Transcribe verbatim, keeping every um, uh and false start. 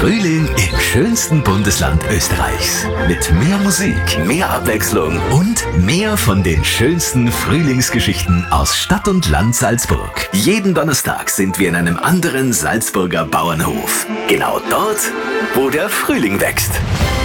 Frühling im schönsten Bundesland Österreichs. Mit mehr Musik, mehr Abwechslung und mehr von den schönsten Frühlingsgeschichten aus Stadt und Land Salzburg. Jeden Donnerstag sind wir in einem anderen Salzburger Bauernhof. Genau dort, wo der Frühling wächst.